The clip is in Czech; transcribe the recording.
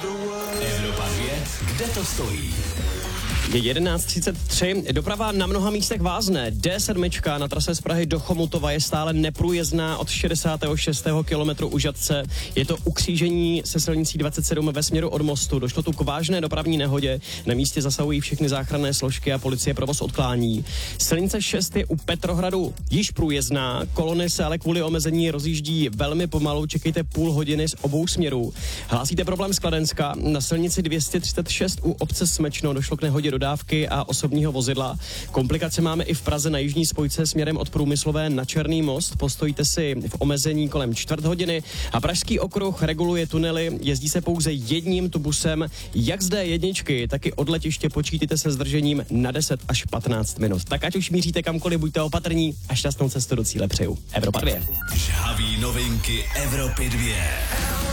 Evropa 2, kde to stojí? Je 11:33, doprava na mnoha místech vázne. D7 na trase z Prahy do Chomutova je stále neprůjezdná od 66. kilometru u Žatce. Je to ukřížení se silnicí 27 ve směru od mostu. Došlo tu k vážné dopravní nehodě. Na místě zasahují všechny záchranné složky a policie provoz odklání. Silnice 6 je u Petrohradu již průjezdná. Kolony se ale kvůli omezení rozjíždí velmi pomalu. Čekejte půl hodiny z obou směrů. Hlásíte problém z Kladenska. Na silnici 236 u obce Smečno došlo k nehodě dodávky a osobního vozidla. Komplikace máme i v Praze na jižní spojce směrem od Průmyslové na Černý most. Postojíte si v omezení kolem čtvrt hodiny a Pražský okruh reguluje tunely. Jezdí se pouze jedním tubusem. Jak z D1, tak i od letiště počítejte se zdržením na 10 až 15 minut. Tak ať už míříte kamkoliv, buďte opatrní a šťastnou cestu do cíle přeju. Evropa 2. Žhaví novinky Evropy 2.